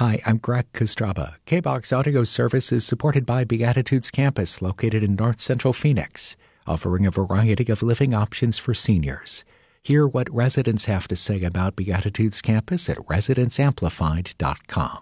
Hi, I'm Greg Kostraba. KBOX Audio Service is supported by Beatitudes Campus, located in North Central Phoenix, offering a variety of living options for seniors. Hear what residents have to say about Beatitudes Campus at residenceamplified.com.